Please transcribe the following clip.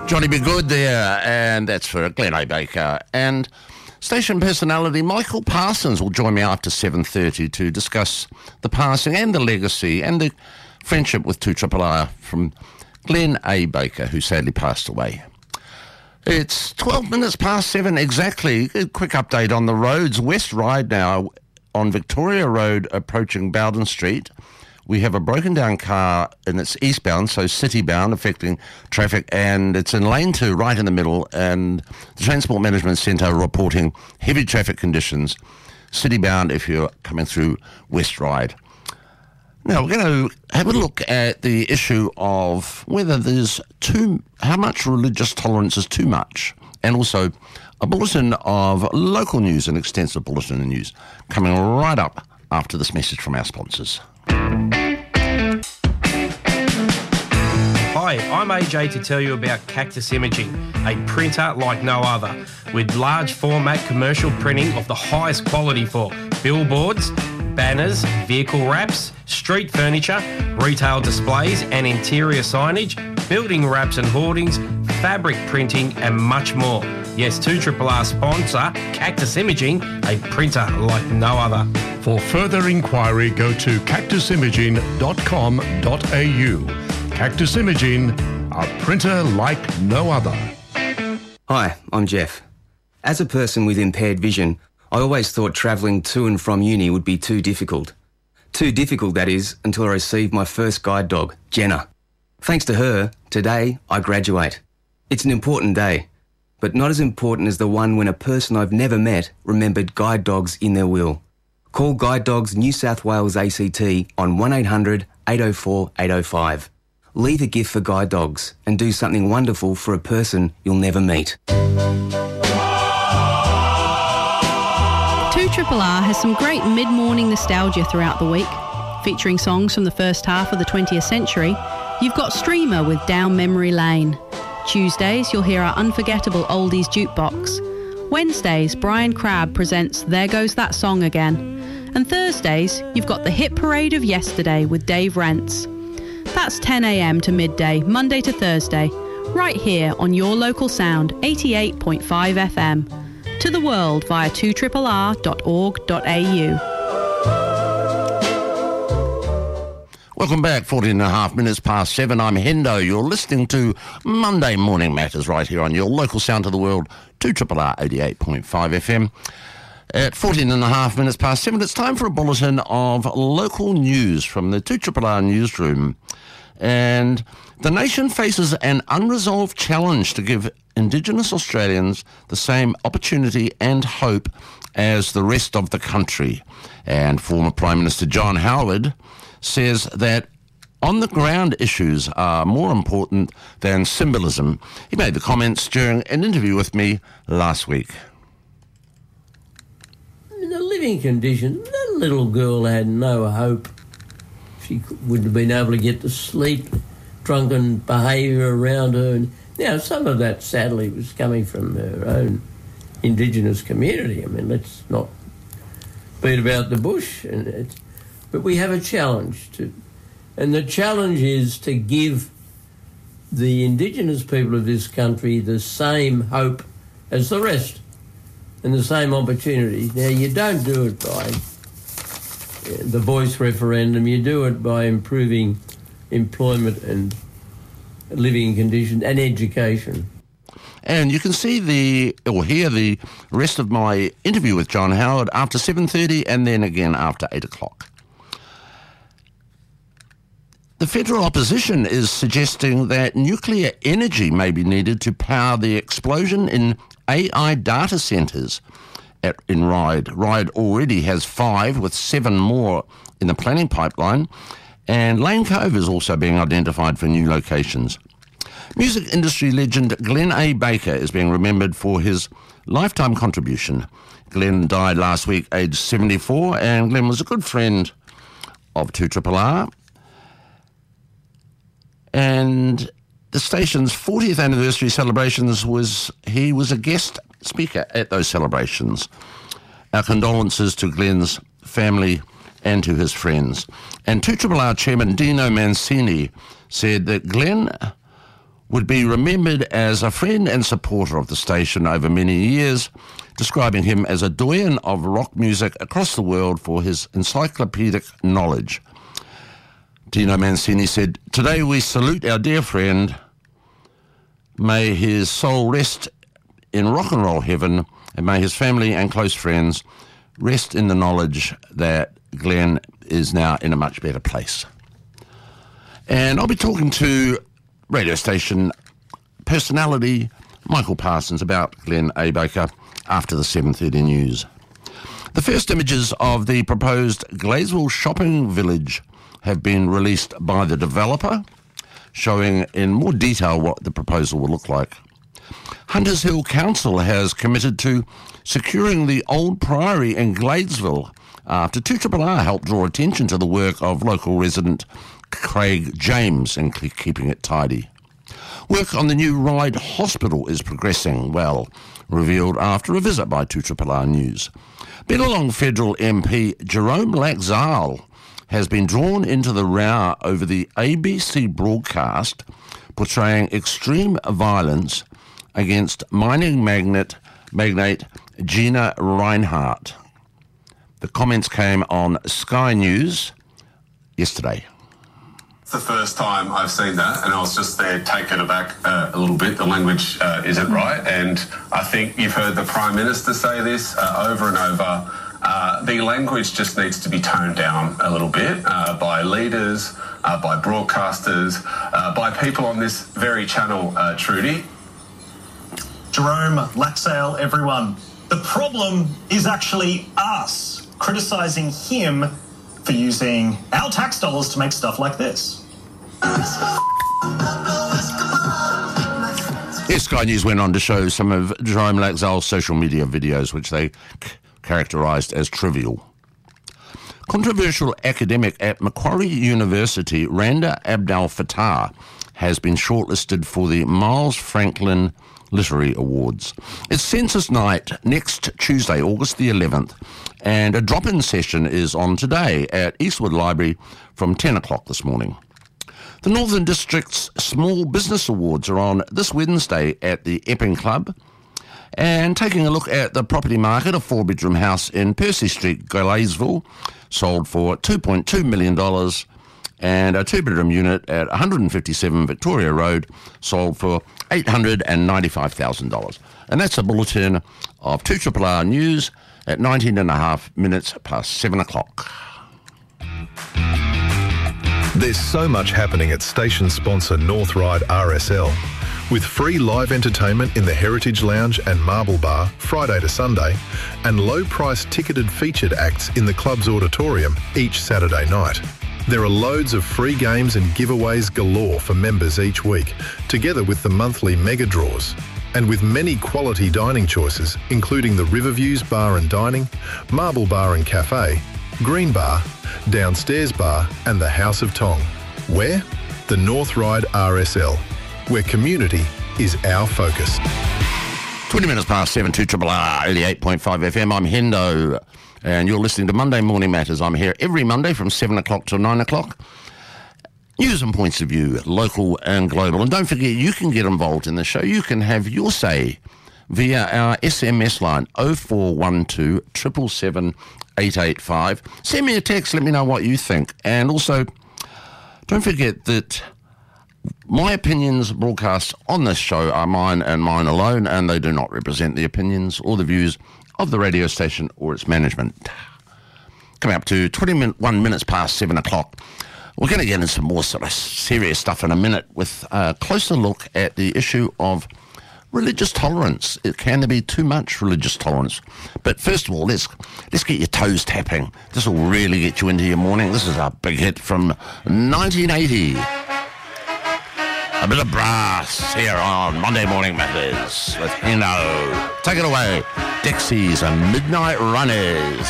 Johnny Be Good there, and that's for Glenn A. Baker. And station personality Michael Parsons will join me after 7:30 to discuss the passing and the legacy and the friendship with 2RRR from Glenn A. Baker, who sadly passed away. It's 12 minutes past 7 exactly. A quick update on the roads. West Ryde now on Victoria Road approaching Bowden Street. We have a broken down car and it's eastbound, so city bound, affecting traffic, and it's in lane 2 right in the middle, and the Transport Management Centre reporting heavy traffic conditions, city bound if you're coming through West Ryde. Now we're going to have a look at the issue of whether there's how much religious tolerance is too much, and also a bulletin of local news, an extensive bulletin of news, coming right up after this message from our sponsors. Hi, I'm AJ to tell you about Cactus Imaging, a printer like no other, with large format commercial printing of the highest quality for billboards, banners, vehicle wraps, street furniture, retail displays and interior signage, building wraps and hoardings, fabric printing and much more. Yes, 2RRR sponsor, Cactus Imaging, a printer like no other. For further inquiry, go to cactusimaging.com.au. Cactus Imaging, a printer like no other. Hi, I'm Jeff. As a person with impaired vision, I always thought travelling to and from uni would be too difficult. Too difficult, that is, until I received my first guide dog, Jenna. Thanks to her, today I graduate. It's an important day, but not as important as the one when a person I've never met remembered guide dogs in their will. Call Guide Dogs New South Wales ACT on 1800 804 805. Leave a gift for guide dogs and do something wonderful for a person you'll never meet. 2RRR has some great mid-morning nostalgia throughout the week. Featuring songs from the first half of the 20th century, you've got Streamer with Down Memory Lane. Tuesdays, you'll hear our unforgettable oldies jukebox. Wednesdays, Brian Crabb presents There Goes That Song Again. And Thursdays, you've got the hit parade of yesterday with Dave Rents. That's 10 a.m. to midday, Monday to Thursday, right here on your local sound, 88.5 FM. To the world via 2RRR.org.au. Welcome back, 14 and a half minutes past 7. I'm Hendo. You're listening to Monday Morning Matters right here on your local sound to the world, 2RRR 88.5 FM. At 14 and a half minutes past 7, it's time for a bulletin of local news from the 2RRR newsroom. And the nation faces an unresolved challenge to give Indigenous Australians the same opportunity and hope as the rest of the country. And former Prime Minister John Howard says that on-the-ground issues are more important than symbolism. He made the comments during an interview with me last week. In the living conditions, that little girl had no hope. She wouldn't have been able to get to sleep, drunken behaviour around her. Now, some of that, sadly, was coming from her own Indigenous community. I mean, let's not beat about the bush. But we have a challenge too. And the challenge is to give the Indigenous people of this country the same hope as the rest and the same opportunities. Now, you don't do it by the voice referendum. You do it by improving employment and living conditions and education. And you can see or hear the rest of my interview with John Howard after 7:30 and then again after 8 o'clock. The federal opposition is suggesting that nuclear energy may be needed to power the explosion in AI data centres in Ryde. Ryde already has 5, with 7 more in the planning pipeline, and Lane Cove is also being identified for new locations. Music industry legend Glenn A. Baker is being remembered for his lifetime contribution. Glenn died last week, aged 74, and Glenn was a good friend of 2RRR. And the station's 40th anniversary celebrations he was a guest speaker at those celebrations. Our condolences to Glenn's family and to his friends. And 2RRR chairman Dino Mancini said that Glenn would be remembered as a friend and supporter of the station over many years, describing him as a doyen of rock music across the world for his encyclopedic knowledge. Dino Mancini said, "Today we salute our dear friend. May his soul rest in rock and roll heaven, and may his family and close friends rest in the knowledge that Glenn is now in a much better place." And I'll be talking to radio station personality Michael Parsons about Glenn A. Baker after the 7:30 news. The first images of the proposed Gladesville shopping village have been released by the developer, showing in more detail what the proposal will look like. Hunters Hill Council has committed to securing the old priory in Gladesville after 2RRR helped draw attention to the work of local resident Craig James in keeping it tidy. Work on the new Ryde Hospital is progressing well, revealed after a visit by 2RRR News. Bennelong Federal MP Jerome Laxale has been drawn into the row over the ABC broadcast portraying extreme violence against mining magnate Gina Rinehart. The comments came on Sky News yesterday. It's the first time I've seen that, and I was just there taken aback a little bit. The language isn't right, and I think you've heard the Prime Minister say this over and over. The language just needs to be toned down a little bit by leaders, by broadcasters, by people on this very channel, Trudy. Jerome Laxale, everyone. The problem is actually us criticising him for using our tax dollars to make stuff like this. Yes, Sky News went on to show some of Jerome Laxale's social media videos, which they characterised as trivial. Controversial academic at Macquarie University, Randa Abdel Fattah, has been shortlisted for the Miles Franklin Literary Awards. It's census night next Tuesday, August the 11th, and a drop-in session is on today at Eastwood Library from 10 o'clock this morning. The Northern District's Small Business Awards are on this Wednesday at the Epping Club. And taking a look at the property market, a four-bedroom house in Percy Street, Gladesville, sold for $2.2 million, and a two-bedroom unit at 157 Victoria Road sold for $895,000. And that's a bulletin of 2RRR News at 19.5 past 7 o'clock. There's so much happening at station sponsor North Ryde RSL. With free live entertainment in the Heritage Lounge and Marble Bar Friday to Sunday, and low-priced ticketed featured acts in the club's auditorium each Saturday night. There are loads of free games and giveaways galore for members each week, together with the monthly mega draws. And with many quality dining choices, including the Riverviews Bar and Dining, Marble Bar and Cafe, Green Bar, Downstairs Bar and the House of Tong. Where? The North Ryde RSL, where community is our focus. 20 minutes past 7, 2RRR 88.5 FM. I'm Hendo, and you're listening to Monday Morning Matters. I'm here every Monday from 7 o'clock till 9 o'clock. News and points of view, local and global. And don't forget, you can get involved in the show. You can have your say via our SMS line 0412 777 885. Send me a text, let me know what you think. And also, don't forget that my opinions broadcast on this show are mine and mine alone, and they do not represent the opinions or the views of the radio station or its management. Coming up to 21 minutes past 7 o'clock. We're going to get into some more sort of serious stuff in a minute with a closer look at the issue of religious tolerance. Can there be too much religious tolerance? But first of all, let's get your toes tapping. This will really get you into your morning. This is a big hit from 1980. A bit of brass here on Monday Morning Matters with Hino. Take it away, Dixies and Midnight Runners.